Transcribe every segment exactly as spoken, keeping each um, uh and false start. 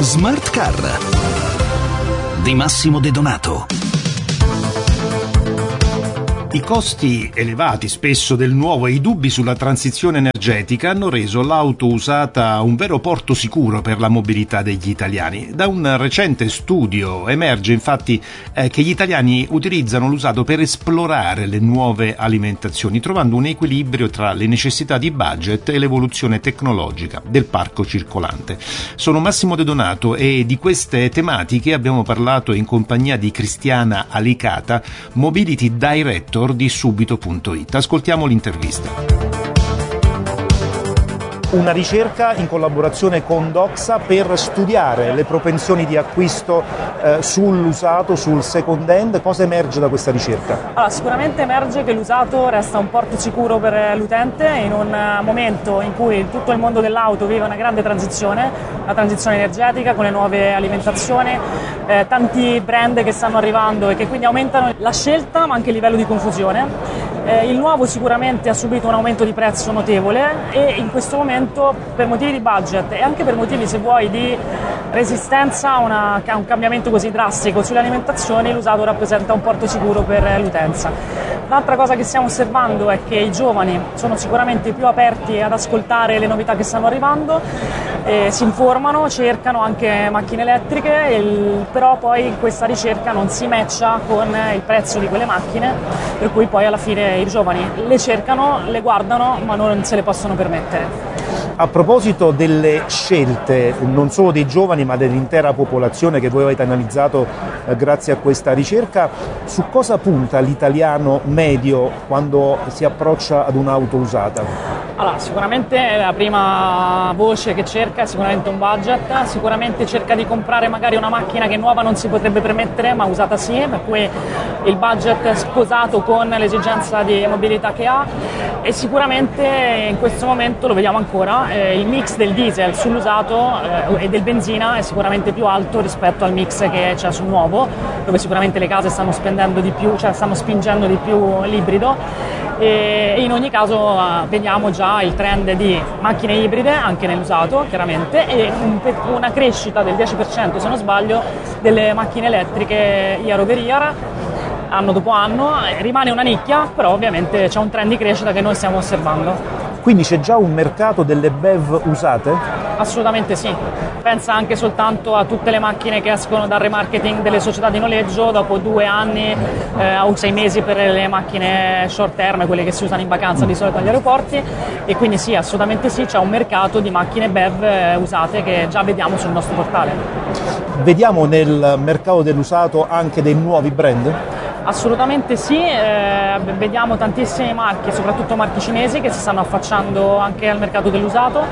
Smart Car di Massimo De Donato. I costi elevati spesso del nuovo e i dubbi sulla transizione energetica hanno reso l'auto usata un vero porto sicuro per la mobilità degli italiani. Da un recente studio emerge infatti eh, che gli italiani utilizzano l'usato per esplorare le nuove alimentazioni, trovando un equilibrio tra le necessità di budget e l'evoluzione tecnologica del parco circolante. Sono Massimo De Donato e di queste tematiche abbiamo parlato in compagnia di Cristiana Alicata, Mobility Director di subito punto it. Ascoltiamo l'intervista. Una ricerca in collaborazione con Doxa per studiare le propensioni di acquisto eh, sull'usato, sul second hand. Cosa emerge da questa ricerca? Allora, sicuramente emerge che l'usato resta un porto sicuro per l'utente in un momento in cui tutto il mondo dell'auto vive una grande transizione, una transizione energetica con le nuove alimentazioni, eh, tanti brand che stanno arrivando e che quindi aumentano la scelta ma anche il livello di confusione. Eh, il nuovo sicuramente ha subito un aumento di prezzo notevole e in questo momento per motivi di budget e anche per motivi, se vuoi, di resistenza a, una, a un cambiamento così drastico sulle alimentazioni, l'usato rappresenta un porto sicuro per l'utenza. L'altra cosa che stiamo osservando è che i giovani sono sicuramente più aperti ad ascoltare le novità che stanno arrivando, eh, si informano, cercano anche macchine elettriche, il, però poi questa ricerca non si matcha con il prezzo di quelle macchine, per cui poi alla fine i giovani le cercano, le guardano, ma non se le possono permettere. A proposito delle scelte, non solo dei giovani ma dell'intera popolazione che voi avete analizzato eh, grazie a questa ricerca, su cosa punta l'italiano medio quando si approccia ad un'auto usata? Allora, sicuramente la prima voce che cerca è sicuramente un budget, sicuramente cerca di comprare magari una macchina che nuova non si potrebbe permettere ma usata sì, per cui il budget è sposato con l'esigenza di mobilità che ha e sicuramente in questo momento lo vediamo ancora, eh, il mix del diesel sull'usato eh, e del benzina è sicuramente più alto rispetto al mix che c'è sul nuovo, dove sicuramente le case stanno spendendo di più, cioè stanno spingendo di più l'ibrido. E in ogni caso uh, vediamo già il trend di macchine ibride anche nell'usato chiaramente e un, una crescita del dieci per cento se non sbaglio delle macchine elettriche year over year, anno dopo anno. Rimane una nicchia, però ovviamente c'è un trend di crescita che noi stiamo osservando. Quindi c'è già un mercato delle B E V usate? Assolutamente sì. Pensa anche soltanto a tutte le macchine che escono dal remarketing delle società di noleggio dopo due anni eh, o sei mesi per le macchine short term, quelle che si usano in vacanza di solito agli aeroporti, e quindi sì, assolutamente sì, c'è un mercato di macchine B E V eh, usate che già vediamo sul nostro portale. Vediamo nel mercato dell'usato anche dei nuovi brand? Assolutamente sì, eh, vediamo tantissime marche, soprattutto marche cinesi che si stanno affacciando anche al mercato dell'usato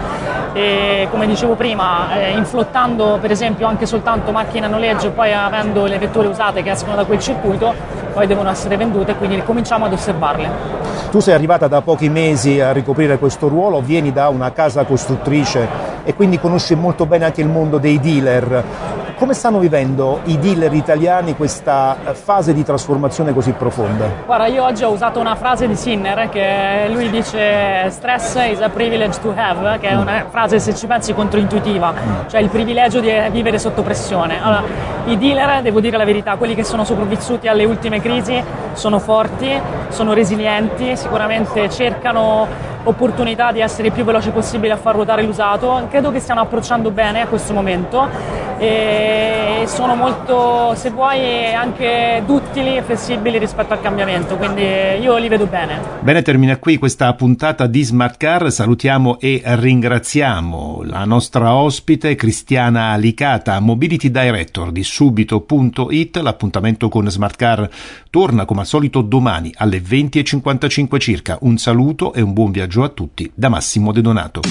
e come dicevo prima, eh, inflottando per esempio anche soltanto macchine a noleggio e poi avendo le vetture usate che escono da quel circuito, poi devono essere vendute, quindi cominciamo ad osservarle. Tu sei arrivata da pochi mesi a ricoprire questo ruolo, vieni da una casa costruttrice e quindi conosci molto bene anche il mondo dei dealer. Come stanno vivendo i dealer italiani questa fase di trasformazione così profonda? Guarda, io oggi ho usato una frase di Sinner che lui dice stress is a privilege to have, che è una frase, se ci pensi, controintuitiva, cioè il privilegio di vivere sotto pressione. Allora, i dealer, devo dire la verità, quelli che sono sopravvissuti alle ultime crisi sono forti, sono resilienti, sicuramente cercano opportunità di essere il più veloce possibile a far ruotare l'usato. Credo che stiano approcciando bene a questo momento e sono molto, se vuoi, anche duttili e flessibili rispetto al cambiamento, quindi io li vedo bene. Bene, termina qui questa puntata di Smart Car. Salutiamo e ringraziamo la nostra ospite Cristiana Alicata, Mobility Director di subito punto it. L'appuntamento con Smart Car torna come al solito domani alle venti e cinquantacinque circa. Un saluto e un buon viaggio a tutti da Massimo De Donato.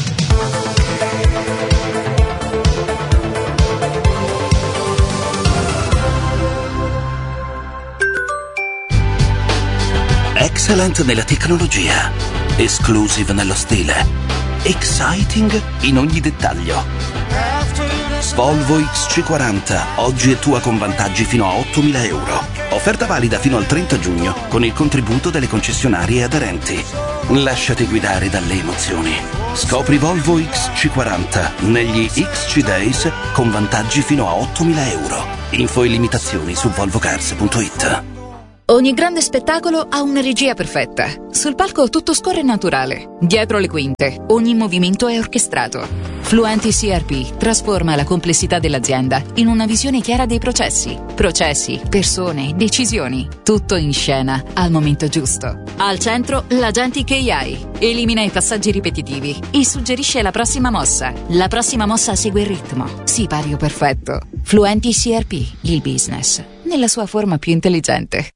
Excellent nella tecnologia, exclusive nello stile, exciting in ogni dettaglio. Volvo X C quaranta, oggi è tua con vantaggi fino a ottomila euro. Offerta valida fino al trenta giugno con il contributo delle concessionarie aderenti. Lasciati guidare dalle emozioni. Scopri Volvo X C quaranta negli X C Days con vantaggi fino a ottomila euro. Info e limitazioni su volvo cars punto it. Ogni grande spettacolo ha una regia perfetta. Sul palco tutto scorre naturale. Dietro le quinte, ogni movimento è orchestrato. Fluenti C R P trasforma la complessità dell'azienda in una visione chiara dei processi. Processi, persone, decisioni. Tutto in scena, al momento giusto. Al centro, l'Agentic A I. Elimina i passaggi ripetitivi e suggerisce la prossima mossa. La prossima mossa segue il ritmo. Sipario perfetto. Fluenti C R P, il business, nella sua forma più intelligente.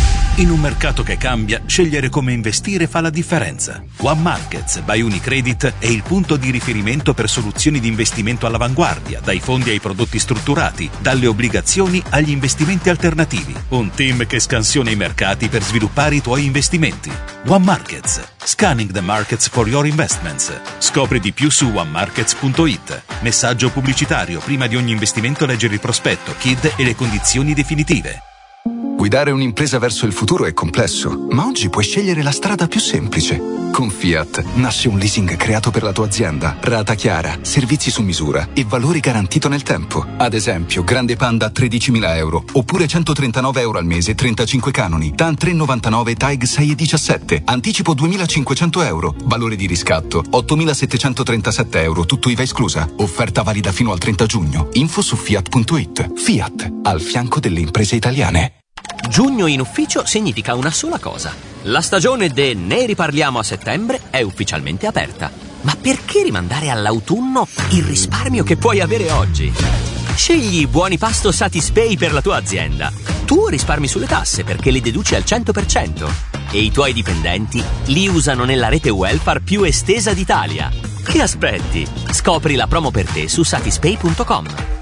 In un mercato che cambia, scegliere come investire fa la differenza. One Markets by Unicredit è il punto di riferimento per soluzioni di investimento all'avanguardia, dai fondi ai prodotti strutturati, dalle obbligazioni agli investimenti alternativi. Un team che scansiona i mercati per sviluppare i tuoi investimenti. One Markets. Scanning the markets for your investments. Scopri di più su one markets punto it. Messaggio pubblicitario. Prima di ogni investimento leggere il prospetto, K I D e le condizioni definitive. Guidare un'impresa verso il futuro è complesso, ma oggi puoi scegliere la strada più semplice. Con Fiat nasce un leasing creato per la tua azienda, rata chiara, servizi su misura e valore garantito nel tempo. Ad esempio, Grande Panda a tredicimila euro, oppure centotrentanove euro al mese, trentacinque canoni. TAN tre virgola novantanove, TAG sei virgola diciassette, anticipo duemilacinquecento euro, valore di riscatto ottomilasettecentotrentasette euro, tutto I V A esclusa. Offerta valida fino al trenta giugno. Info su fiat punto it. Fiat, al fianco delle imprese italiane. Giugno in ufficio significa una sola cosa. La stagione de Ne riparliamo a settembre è ufficialmente aperta. Ma perché rimandare all'autunno il risparmio che puoi avere oggi? Scegli Buoni Pasto Satispay per la tua azienda. Tu risparmi sulle tasse perché le deduci al cento per cento e i tuoi dipendenti li usano nella rete welfare più estesa d'Italia. Che aspetti? Scopri la promo per te su satispay punto com.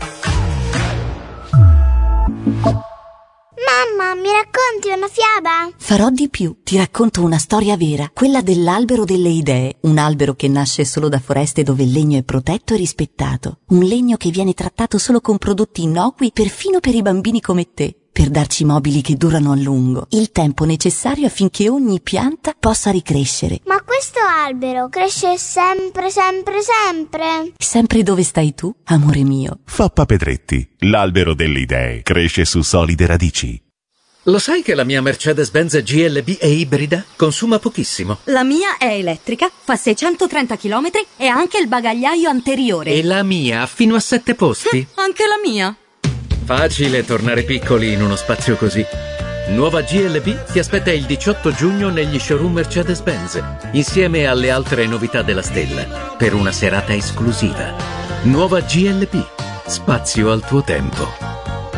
Mamma, mi racconti una fiaba? Farò di più. Ti racconto una storia vera, quella dell'albero delle idee. Un albero che nasce solo da foreste dove il legno è protetto e rispettato. Un legno che viene trattato solo con prodotti innocui, perfino per i bambini come te, per darci mobili che durano a lungo. Il tempo necessario affinché ogni pianta possa ricrescere. Ma questo albero cresce sempre, sempre, sempre? Sempre dove stai tu, amore mio. Foppa Pedretti, l'albero delle idee, cresce su solide radici. Lo sai che la mia Mercedes-Benz G L B è ibrida? Consuma pochissimo. La mia è elettrica, fa seicentotrenta chilometri e ha anche il bagagliaio anteriore. E la mia ha fino a sette posti. Eh, anche la mia. Facile tornare piccoli in uno spazio così. Nuova G L B ti aspetta il diciotto giugno negli showroom Mercedes-Benz, insieme alle altre novità della stella, per una serata esclusiva. Nuova G L B, spazio al tuo tempo.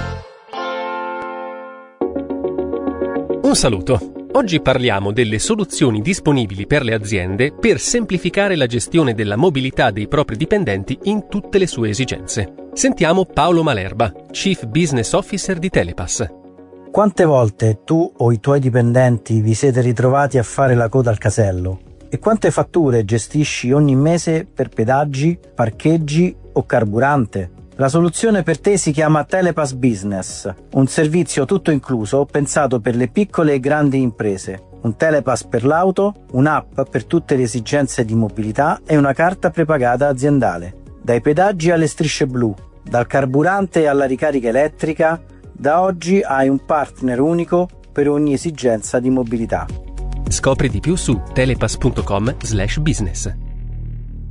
Un saluto. Oggi parliamo delle soluzioni disponibili per le aziende per semplificare la gestione della mobilità dei propri dipendenti in tutte le sue esigenze. Sentiamo Paolo Malerba, Chief Business Officer di Telepass. Quante volte tu o i tuoi dipendenti vi siete ritrovati a fare la coda al casello? E quante fatture gestisci ogni mese per pedaggi, parcheggi o carburante? La soluzione per te si chiama Telepass Business, un servizio tutto incluso pensato per le piccole e grandi imprese. Un Telepass per l'auto, un'app per tutte le esigenze di mobilità e una carta prepagata aziendale. Dai pedaggi alle strisce blu, dal carburante alla ricarica elettrica, da oggi hai un partner unico per ogni esigenza di mobilità. Scopri di più su telepass punto com slash business.